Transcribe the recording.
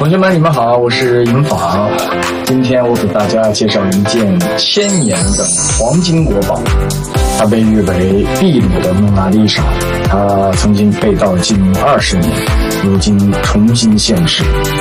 同学们，你们好，我是银法。今天我给大家介绍一件1000年的黄金国宝，它被誉为秘鲁的蒙娜丽莎。它曾经被盗禁20年，如今重新现世，